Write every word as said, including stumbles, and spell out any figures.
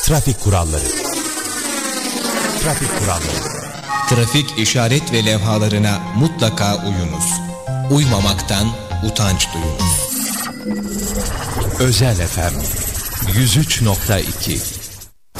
Trafik kuralları. Trafik kuralları. Trafik işaret ve levhalarına mutlaka uyunuz. Uymamaktan utanç duyunuz. Özel F M yüz üç nokta iki